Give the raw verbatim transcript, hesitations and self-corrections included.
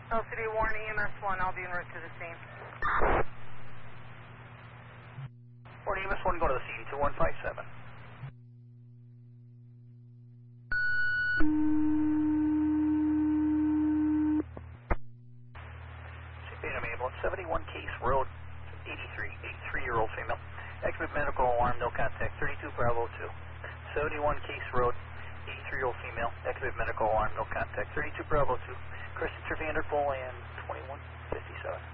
L C D Warren, E M S one, I'll be en route to the scene. Warren, E M S one, go to the scene, two one five seven. Beta Mabel, seventy-one Case Road, eighty-three, eighty-three-year-old female. Exhibit medical alarm, no contact, thirty-two Bravo two. seventy-one Case Road, eighty-three-year-old female. Exhibit medical alarm, no contact, thirty-two Bravo two. Christopher Vanderpool and twenty-one fifty-seven.